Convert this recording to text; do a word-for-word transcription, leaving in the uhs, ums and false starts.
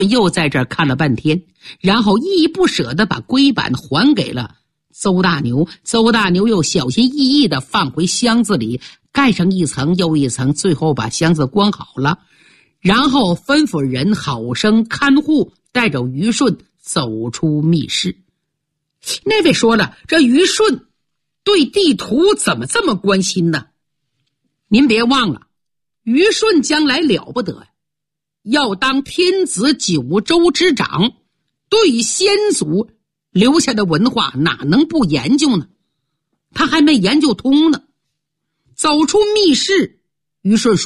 又在这儿看了半天，然后依依不舍地把龟板还给了邹大牛。邹大牛又小心翼翼地放回箱子里，盖上一层又一层，最后把箱子关好了，然后吩咐人好生看护，带着于顺走出密室。那位说了，这于顺对地图怎么这么关心呢？您别忘了，于顺将来了不得呀，要当天子九州之长，对先祖留下的文化哪能不研究呢？他还没研究通呢。走出密室，于顺说